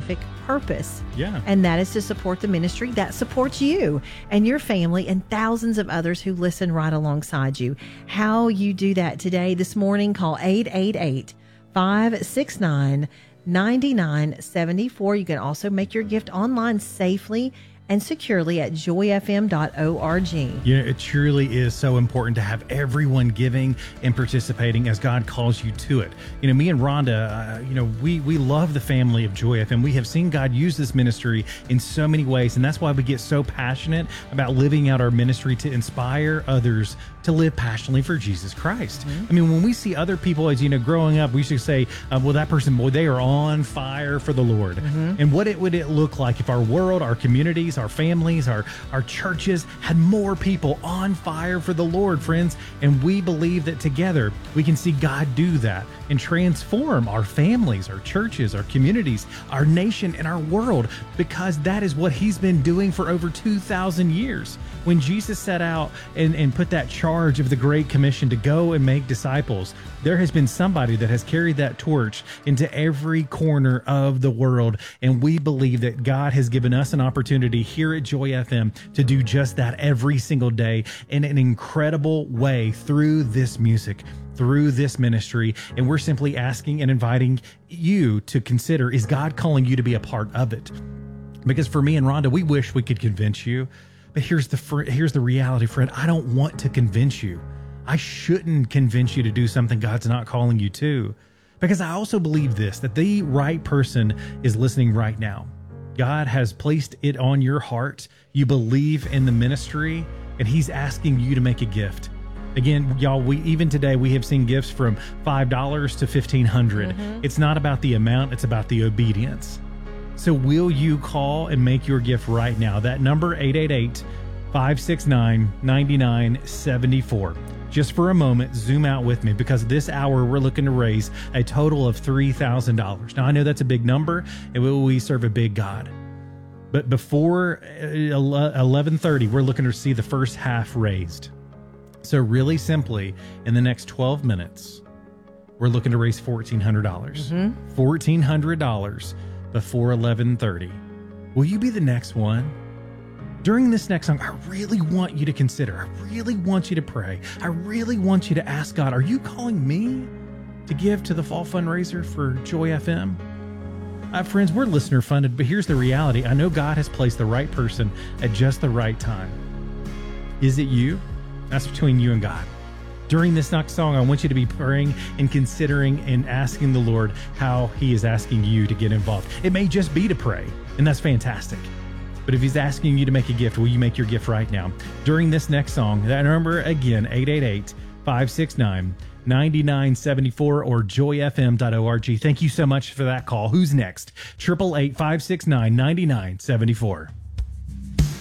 specific purpose. Yeah. And that is to support the ministry that supports you and your family and thousands of others who listen right alongside you. How you do that today, this morning, call 888-569-9974. You can also make your gift online safely and securely at joyfm.org. It truly is so important to have everyone giving and participating as God calls you to it. Me and Rhonda, we love the family of Joy FM. We have seen God use this ministry in so many ways, and that's why we get so passionate about living out our ministry to inspire others to live passionately for Jesus Christ. Mm-hmm. When we see other people, as growing up, we should say, well, that person, boy, they are on fire for the Lord. Mm-hmm. And what would it look like if our world, our communities, our families, our churches had more people on fire for the Lord, friends? And we believe that together we can see God do that and transform our families, our churches, our communities, our nation, and our world, because that is what he's been doing for over 2,000 years. When Jesus set out and put that charge of the Great Commission to go and make disciples, there has been somebody that has carried that torch into every corner of the world. And we believe that God has given us an opportunity here at Joy FM to do just that every single day in an incredible way through this music, through this ministry. And we're simply asking and inviting you to consider, is God calling you to be a part of it? Because for me and Rhonda, we wish we could convince you. But here's the reality, friend. I don't want to convince you. I shouldn't convince you to do something God's not calling you to. Because I also believe this, that the right person is listening right now. God has placed it on your heart. You believe in the ministry, and he's asking you to make a gift. Again, y'all, even today, we have seen gifts from $5 to $1,500. Mm-hmm. It's not about the amount, it's about the obedience. So will you call and make your gift right now? That number, 888-569-9974. Just for a moment, zoom out with me, because this hour we're looking to raise a total of $3,000. Now, I know that's a big number, and we serve a big God. But before 11:30, we're looking to see the first half raised. So really simply, in the next 12 minutes, we're looking to raise $1,400. $1,400 before 11:30. Will you be the next one? During this next song, I really want you to consider. I really want you to pray. I really want you to ask God, are you calling me to give to the fall fundraiser for Joy FM? Friends, we're listener funded, but here's the reality. I know God has placed the right person at just the right time. Is it you? That's between you and God. During this next song, I want you to be praying and considering and asking the Lord how he is asking you to get involved. It may just be to pray, and that's fantastic. But if he's asking you to make a gift, will you make your gift right now? During this next song, that number again, 888-569-9974 or joyfm.org. Thank you so much for that call. Who's next? 888-569-9974.